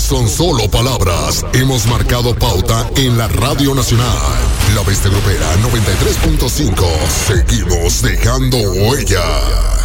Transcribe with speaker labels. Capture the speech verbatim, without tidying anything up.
Speaker 1: son solo palabras. Hemos marcado pauta en la Radio Nacional. La Bestia Grupera noventa y tres punto cinco. Seguimos dejando huella.